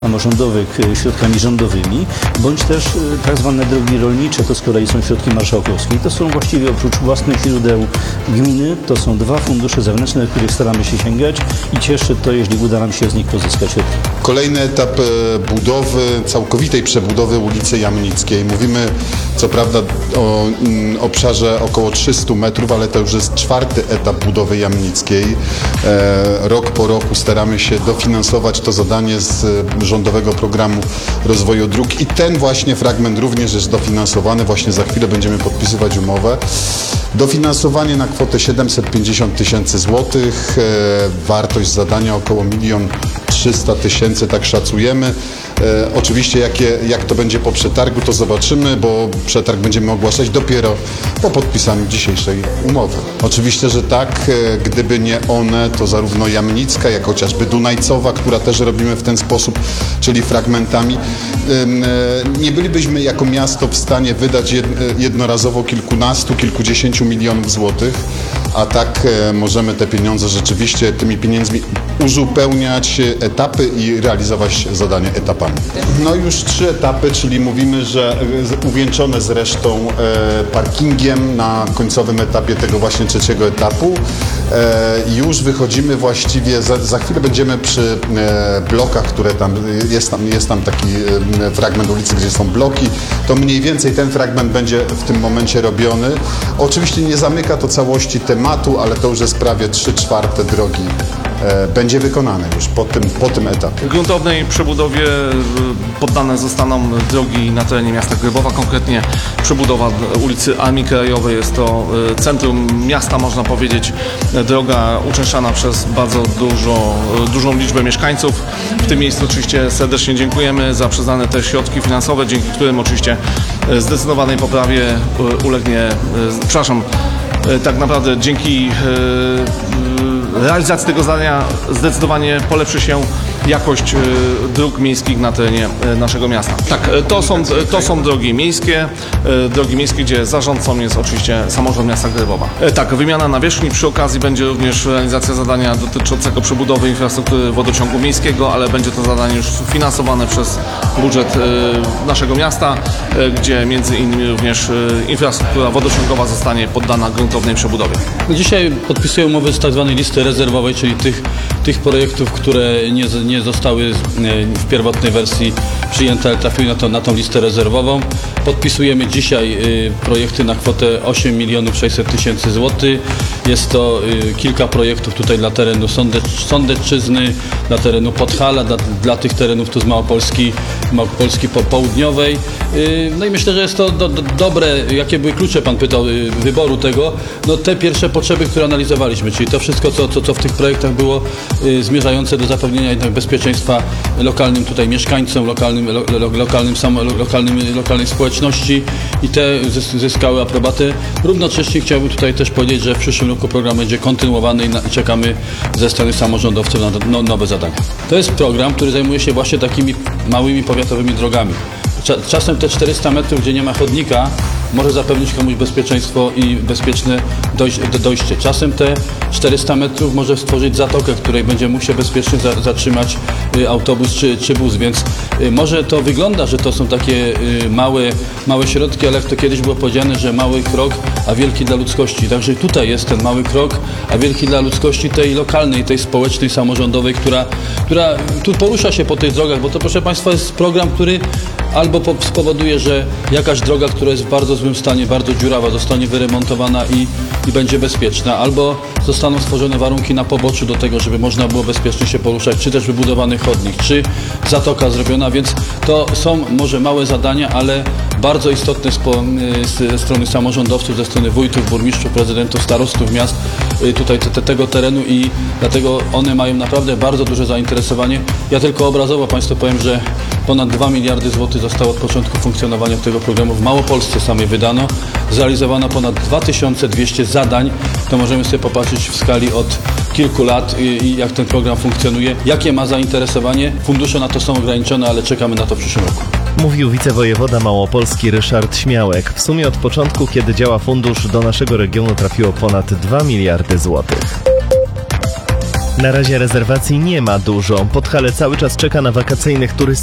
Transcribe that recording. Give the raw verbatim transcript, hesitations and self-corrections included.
samorządowych środkami rządowymi, bądź też tak zwane drogi rolnicze, to z kolei są środki marszałkowskie. I to są właściwie oprócz własnych źródeł gminy, to są dwa fundusze zewnętrzne, do których staramy się sięgać i cieszy to, jeśli uda nam się z nich pozyskać środki. Kolejny etap budowy, całkowitej przebudowy ulicy Jamnickiej. Mówimy co prawda o mm, obszarze około trzystu metrów, ale to już jest czwarty etap budowy Jamnickiej. E, rok po roku staramy się dofinansować to zadanie z Rządowego Programu Rozwoju Dróg i ten właśnie fragment również jest dofinansowany. Właśnie za chwilę będziemy podpisywać umowę. Dofinansowanie na kwotę siedemset pięćdziesiąt tysięcy złotych. E, wartość zadania około milion trzysta tysięcy, tak szacujemy. E, oczywiście jakie, jak to będzie po przetargu, to zobaczymy, bo przetarg będziemy ogłaszać dopiero po podpisaniu dzisiejszej umowy. Oczywiście, że tak, e, gdyby nie one, to zarówno Jamnicka, jak chociażby Dunajcowa, która też robimy w ten sposób, czyli fragmentami, e, nie bylibyśmy jako miasto w stanie wydać jed, jednorazowo kilkunastu, kilkudziesięciu milionów złotych, a tak e, możemy te pieniądze rzeczywiście tymi pieniędzmi uzupełniać etapy i realizować zadanie etapami. No już trzy etapy, czyli mówimy, że uwieńczone zresztą e, parkingiem na końcowym etapie tego właśnie trzeciego etapu. E, już wychodzimy właściwie, za, za chwilę będziemy przy e, blokach, które tam jest, tam, jest tam taki e, fragment ulicy, gdzie są bloki, to mniej więcej ten fragment będzie w tym momencie robiony. Oczywiście nie zamyka to całości tematu, ale to już jest prawie trzy czwarte drogi e, będzie wykonane już po tym, po tym etapie. W gruntownej przebudowie poddane zostaną drogi na terenie miasta Grybowa, konkretnie przebudowa ulicy Armii Krajowej. Jest to centrum miasta, można powiedzieć, droga uczęszczana przez bardzo dużo, dużą liczbę mieszkańców. W tym miejscu oczywiście serdecznie dziękujemy za przyznane te środki finansowe, dzięki którym oczywiście zdecydowanej poprawie ulegnie, przepraszam, tak naprawdę dzięki realizacji tego zadania zdecydowanie polepszy się jakość dróg miejskich na terenie naszego miasta. Tak, to są, to są drogi miejskie, drogi miejskie, gdzie zarządcą jest oczywiście samorząd miasta Grybowa. Tak, wymiana nawierzchni, przy okazji będzie również realizacja zadania dotyczącego przebudowy infrastruktury wodociągu miejskiego, ale będzie to zadanie już finansowane przez budżet naszego miasta, gdzie między innymi również infrastruktura wodociągowa zostanie poddana gruntownej przebudowie. Dzisiaj podpisuję umowę z tak zwanej listy rezerwowej, czyli tych, tych projektów, które nie, nie zostały w pierwotnej wersji przyjęte, ale trafiły na, to, na tą listę rezerwową. Podpisujemy dzisiaj y, projekty na kwotę osiem milionów sześćset tysięcy złotych. Jest to y, kilka projektów tutaj dla terenu Sądecz, Sądecczyzny, dla terenu Podhala, dla, dla tych terenów tu z Małopolski, Małopolski po południowej. Y, no i myślę, że jest to do, do, dobre. Jakie były klucze, pan pytał, y, wyboru tego? No te pierwsze potrzeby, które analizowaliśmy, czyli to wszystko, co, co, co w tych projektach było y, zmierzające do zapewnienia jednak bezpieczeństwa lokalnym tutaj mieszkańcom, lokalnym, lo, lo, lokalnym, samo, lokalnym, lokalnej społeczności i te zyskały aprobatę. Równocześnie chciałbym tutaj też powiedzieć, że w przyszłym roku program będzie kontynuowany i, na, i czekamy ze strony samorządowców na no, nowe zadania. To jest program, który zajmuje się właśnie takimi małymi powiatowymi drogami. Czasem te czterysta metrów, gdzie nie ma chodnika, może zapewnić komuś bezpieczeństwo i bezpieczne dojście. Czasem te czterysta metrów może stworzyć zatokę, w której będzie mógł się bezpiecznie za, zatrzymać autobus czy, czy bus, więc może to wygląda, że to są takie małe, małe środki, ale jak to kiedyś było powiedziane, że mały krok, a wielki dla ludzkości. Także tutaj jest ten mały krok, a wielki dla ludzkości tej lokalnej, tej społecznej, samorządowej, która, która tu porusza się po tych drogach, bo to, proszę Państwa, jest program, który albo spowoduje, że jakaś droga, która jest w bardzo złym stanie, bardzo dziurawa, zostanie wyremontowana i, i będzie bezpieczna, albo zostaną stworzone warunki na poboczu do tego, żeby można było bezpiecznie się poruszać, czy też wybudowany chodnik, czy zatoka zrobiona, więc to są może małe zadania, ale bardzo istotne ze strony samorządowców, ze strony wójtów, burmistrzów, prezydentów, starostów miast tutaj te, te, tego terenu i dlatego one mają naprawdę bardzo duże zainteresowanie. Ja tylko obrazowo Państwu powiem, że ponad dwa miliardy złotych zostało od początku funkcjonowania tego programu w Małopolsce samej wydano. Zrealizowano ponad dwa tysiące dwieście zadań. To możemy sobie popatrzeć w skali od kilku lat i, i jak ten program funkcjonuje, jakie ma zainteresowanie. Fundusze na to są ograniczone, ale czekamy na to w przyszłym roku. Mówił wicewojewoda małopolski Ryszard Śmiałek. W sumie od początku, kiedy działa fundusz, do naszego regionu trafiło ponad dwa miliardy złotych. Na razie rezerwacji nie ma dużo. Podhale cały czas czeka na wakacyjnych turystów.